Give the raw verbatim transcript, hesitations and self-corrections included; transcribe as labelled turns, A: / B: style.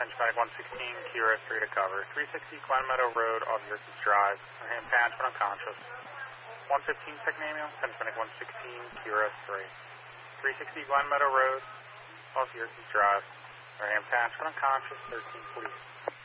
A: Hispanic one sixteen, Kira three to cover. three sixty Glen Meadow Road off Yerkes Drive. Hand patch but unconscious. one fifteen Technamium, Hispanic one sixteen, Kira three. three sixty Glen Meadow Road off Yerkes Drive. Hand patch but unconscious, thirteen forty-eight.